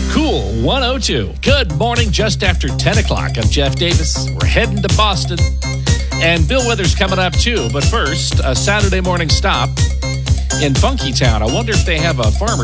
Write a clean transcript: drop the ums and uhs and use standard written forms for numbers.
Cool 102. Good morning, just after 10 o'clock. I'm Jeff Davis. We're heading to Boston. And Bill Withers coming up, too. But first, a Saturday morning stop in Funky Town. I wonder if they have a farmer